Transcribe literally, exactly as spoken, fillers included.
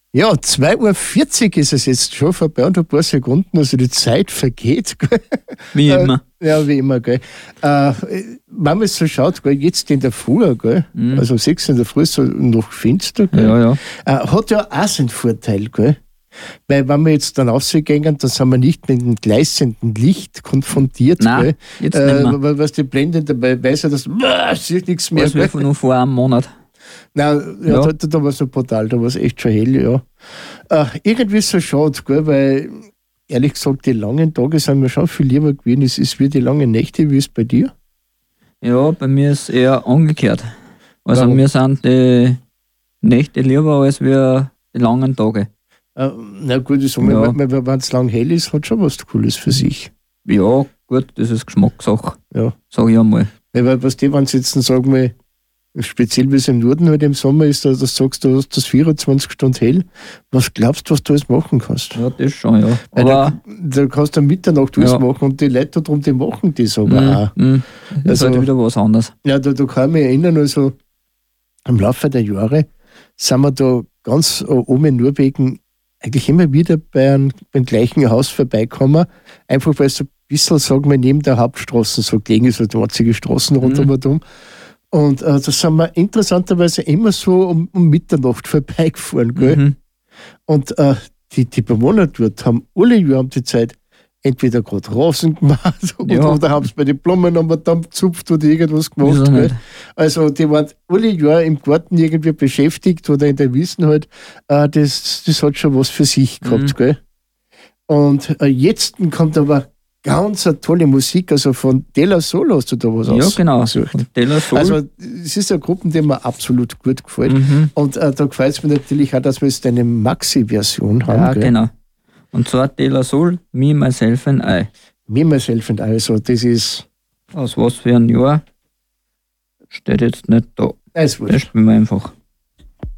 Ja, zwei Uhr vierzig ist es jetzt schon vorbei und ein paar Sekunden, also die Zeit vergeht. Gell? Wie immer. Äh, ja, wie immer, gell. Äh, wenn man so schaut, gell, jetzt in der Früh, gell, Mhm. also um sechs in der Früh ist es noch finster, gell. Ja, ja. Äh, hat ja auch seinen Vorteil, gell. Weil wenn wir jetzt dann rausgehen, dann sind wir nicht mit dem gleißenden Licht konfrontiert, Nein, gell. jetzt Äh, nicht mehr. weil- was die blendet dabei, weiß er, dass äh, sieht nichts mehr. Das war Gell. nur vor einem Monat. Nein, ja, Ja. Da, da war es so brutal, da war es echt schon hell, ja. Äh, irgendwie so schade, gell, weil ehrlich gesagt, die langen Tage sind mir schon viel lieber gewesen. Es ist wie die langen Nächte, wie es bei dir. Ja, bei mir ist eher umgekehrt. Also Warum? mir sind die Nächte lieber als wir die langen Tage. Äh, na gut, ich sag Ja. mal, wenn es lang hell ist, hat schon was Cooles für sich. Ja, gut, das ist Geschmackssache, Ja. sag ich einmal. Weil, was die, wenn sie jetzt sagen wir, speziell wie es im Norden halt im Sommer ist, da, das sagst du, du hast das vierundzwanzig Stunden hell, was glaubst du, was du alles machen kannst? Ja, das schon, ja. Weil Aber da, da kannst du um Mitternacht alles Ja. machen und die Leute da drum, die machen das aber auch. mm, mm, das ist Also- halt wieder was anderes. Ja, da, da kann ich mich erinnern, also im Laufe der Jahre sind wir da ganz äh, oben in Norwegen eigentlich immer wieder bei einem, beim gleichen Haus vorbeikommen, einfach weil es so ein bisschen, sagen wir, neben der Hauptstraße so gelegen ist, also einzige Straßen rundum und um. Und äh, da sind wir interessanterweise immer so um, um Mitternacht vorbeigefahren, gell? Mhm. Und äh, die, die Bewohner dort haben alle Jahre um die Zeit entweder gerade Rasen gemacht oder, Ja. oder haben es bei den Blumen am Damm gezupft oder irgendwas gemacht. Wieso Gell? nicht? Also die waren alle Jahre im Garten irgendwie beschäftigt oder in der Wiesen halt. Äh, das, das hat schon was für sich gehabt. Mhm. Gell? Und äh, jetzt kommt aber ganz eine tolle Musik, also von Della Soul hast du da was Ja, aus- genau. ausgesucht. Und Della Soul. Also es ist eine Gruppe, die mir absolut gut gefällt. mhm. Und äh, da gefällt es mir natürlich auch, dass wir jetzt eine Maxi-Version haben. Ja, gell? genau. Und zwar Della Soul, Me, Myself and I. Me, Myself and I, also das ist, Aus was für ein Jahr? Steht jetzt nicht da. das ist Das wurscht. spielen wir einfach.